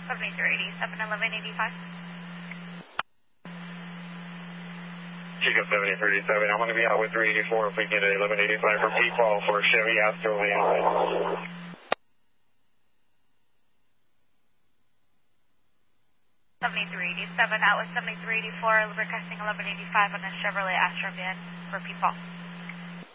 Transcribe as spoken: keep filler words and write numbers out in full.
seventy-three eighty-seven, eleven eighty-five. Chico seventy-three eighty-seven, I'm going to be out with three eighty-four if we get an eleven eighty-five for P-Qual for Chevy Astro Van. seventy-three eighty-seven, out with seventy-three eighty-four, requesting eleven eighty-five on a Chevrolet Astro Van for P-Qual.